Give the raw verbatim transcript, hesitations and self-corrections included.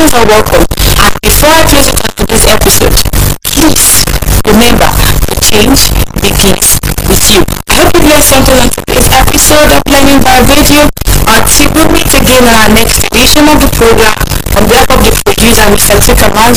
Conversations are welcome. And before I close it on today's episode, please remember, the change begins with you. I hope you learned something on today's episode of Learning by Radio. Until we meet again on our next edition of the program, on behalf of the producer, Mister Chika